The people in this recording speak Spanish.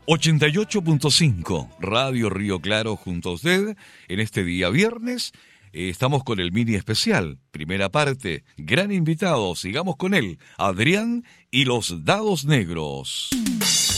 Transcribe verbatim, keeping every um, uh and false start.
ochenta y ocho punto cinco, Radio Río Claro junto a usted en este día viernes. Eh, estamos con el mini especial, primera parte, gran invitado, sigamos con él, Adrián y los Dados Negros.